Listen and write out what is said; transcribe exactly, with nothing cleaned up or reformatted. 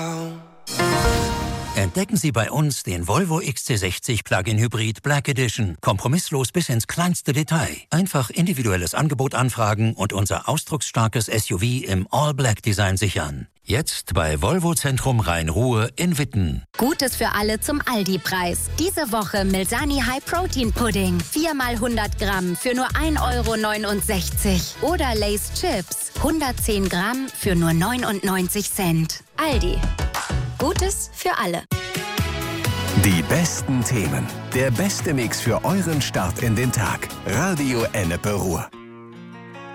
Entdecken Sie bei uns den Volvo X C sechzig Plug-in Hybrid Black Edition. Kompromisslos bis ins kleinste Detail. Einfach individuelles Angebot anfragen und unser ausdrucksstarkes S U V im All-Black-Design sichern. Jetzt bei Volvo Zentrum Rhein-Ruhr in Witten. Gutes für alle zum Aldi-Preis. Diese Woche Milsani High Protein Pudding. vier mal hundert Gramm für nur ein Euro neunundsechzig. Oder Lay's Chips. hundertzehn Gramm für nur neunundneunzig Cent. Aldi. Gutes für alle. Die besten Themen. Der beste Mix für euren Start in den Tag. Radio Ennepe Ruhr.